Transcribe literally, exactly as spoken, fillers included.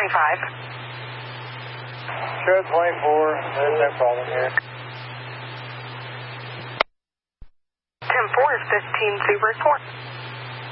twenty-five. Sure, twenty-four. There's no problem here. ten four is fifteen to report.